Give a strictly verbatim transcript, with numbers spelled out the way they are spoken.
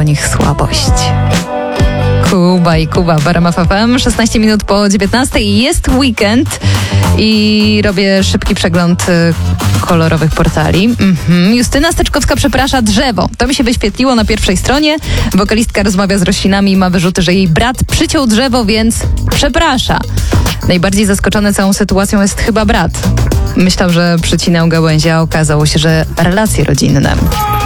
nich słabość. Kuba i Kuba w R M F F M, szesnaście minut po dziewiętnastej. Jest weekend i robię szybki przegląd kolorowych portali. Mhm. Justyna Steczkowska przeprasza drzewo. To mi się wyświetliło na pierwszej stronie. Wokalistka rozmawia z roślinami i ma wyrzuty, że jej brat przyciął drzewo, więc przeprasza. Najbardziej zaskoczony całą sytuacją jest chyba brat. Myślał, że przycinał gałęzie, a okazało się, że relacje rodzinne.